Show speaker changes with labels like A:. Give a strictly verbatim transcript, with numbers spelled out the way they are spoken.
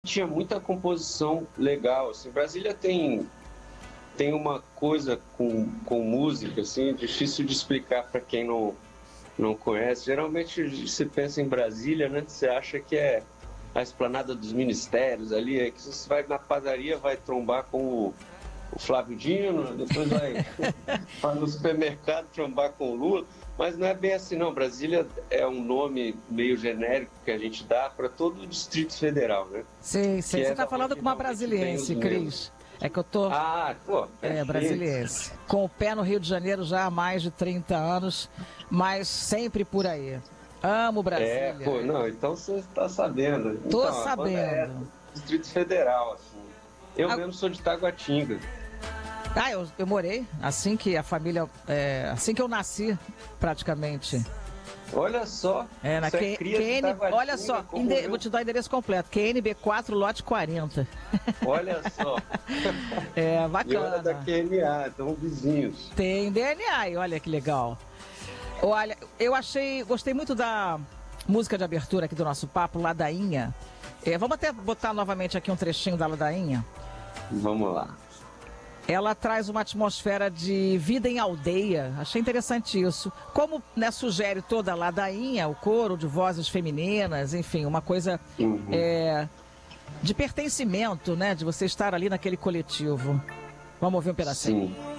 A: Tinha muita composição legal, assim, Brasília tem tem uma coisa com com música, assim, difícil de explicar para quem não não conhece. Geralmente se pensa em Brasília, né, você acha que é a esplanada dos ministérios ali, é que você vai na padaria, vai trombar com o o Flávio Dino, depois vai, vai no supermercado trombar com o Lula, mas não é bem assim não. Brasília é um nome meio genérico que a gente dá para todo o Distrito Federal, né?
B: Sim, sim.
A: Que
B: Você
A: é
B: está
A: da
B: falando
A: onde
B: com uma
A: realmente vem
B: brasiliense,
A: os
B: Cris.
A: membros.
B: É que eu tô...
A: Ah, pô,
B: É,
A: perfeito.
B: brasiliense. Com o pé no Rio de Janeiro já há mais de trinta anos, mas sempre por aí. Amo Brasília.
A: É, pô, não, então você está sabendo.
B: Tô
A: Então, a banda é
B: sabendo.
A: Distrito Federal, assim. Eu
B: Ah,
A: mesmo sou de Taguatinga.
B: Ah, eu, eu morei assim que a família, é, assim que eu nasci, praticamente.
A: Olha só,
B: É, na
A: você
B: Q,
A: é cria de
B: QN,
A: Taguatinga,
B: olha só,
A: como
B: ende-
A: eu.
B: vou te dar o endereço completo, Q N B quatro, lote quarenta.
A: Olha só.
B: É,
A: E olha da
B: bacana.
A: Q N A, estão vizinhos.
B: Tem D N A, e olha que legal. Olha, eu achei, gostei muito da música de abertura aqui do nosso papo, Ladainha. É, vamos até botar novamente aqui um trechinho da Ladainha.
A: Vamos lá.
B: Ela traz uma atmosfera de vida em aldeia. Achei interessante isso. Como, né, sugere toda a ladainha, o coro de vozes femininas, enfim, uma coisa
A: Uhum.
B: é, de pertencimento, né? De você estar ali naquele coletivo. Vamos ouvir um pedacinho.
A: Sim.